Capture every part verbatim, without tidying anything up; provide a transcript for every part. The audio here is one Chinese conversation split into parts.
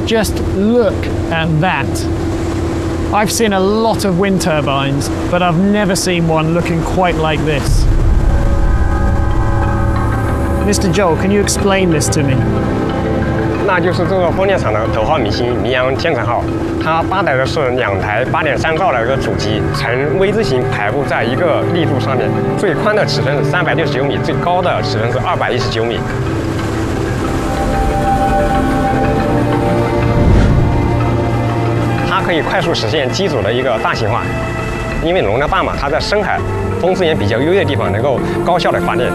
Just look at that. I've seen a lot of wind turbines, but I've never seen one looking quite like this. Mister Joel, can you explain this to me? 那就是这个风电场的头号明星“明阳天成号”，它搭载的是两台八点三兆的一个主机，呈 V 字形排布在一个立柱上面，最宽的尺寸是三百六十九米，最高的尺寸是二百一十九米。它可以快速实现机组的一个大型化，因为容量大嘛，它在深海风资源比较优越的地方能够高效的发电。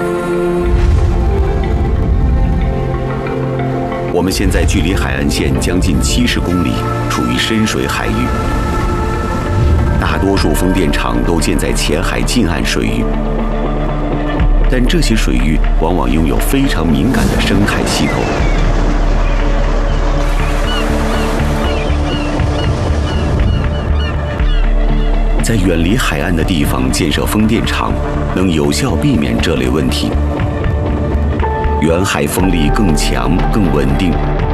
我们现在距离海岸线将近七十公里，处于深水海域。大多数风电场都建在浅海近岸水域，但这些水域往往拥有非常敏感的生态系统。在远离海岸的地方建设风电场，能有效避免这类问题。 远海风力更强、更稳定，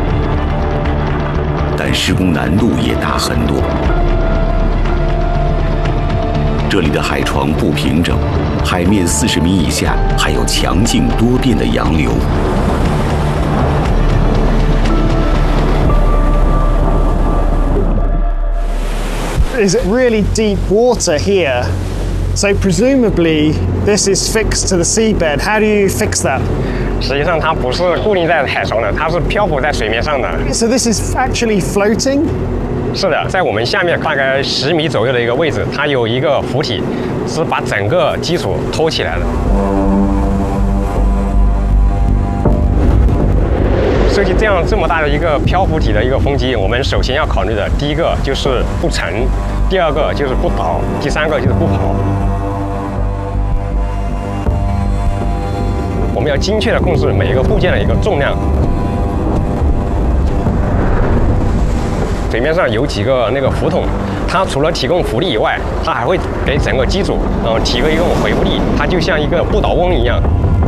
但施工难度也大很多。这里的海床不平整，海面四十米以下还有强劲多变的洋流。 Is it really deep water here? So presumably this is fixed to the seabed. How do you fix that? 实际上它不是固定在海床的，它是漂浮在水面上的。 So this is actually floating? 是的，在我们下面大概十米左右的一个位置，它有一个浮体，是把整个基础托起来的。设计这样这么大的一个漂浮体的一个风机，我们首先要考虑的第一个就是不沉，第二个就是不倒，第三个就是不跑。 我们要精确地控制每一个部件的一个重量。水面上有几个那个浮筒，它除了提供浮力以外，它还会给整个机组呃提供一个回复力，它就像一个不倒翁一样。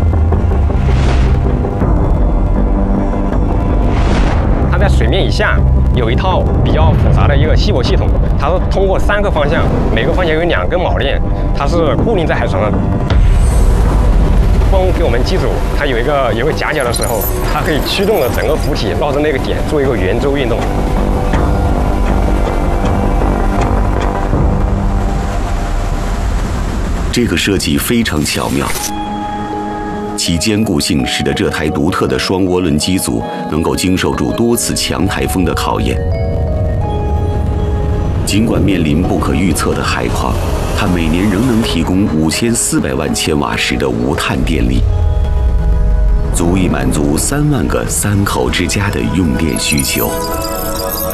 它在水面以下有一套比较复杂的一个吸泊系统，它是通过三个方向，每个方向有两根铆链，它是固定在海床上。 风给我们机组，它有一个有个夹角的时候，它可以驱动了整个浮体绕着那个点做一个圆周运动。 这个设计非常巧妙，其坚固性使得这台独特的双涡轮机组能够经受住多次强台风的考验。尽管面临不可预测的海况， 它每年仍能提供五千四百万千瓦时的无碳电力，足以满足三万个三口之家的用电需求。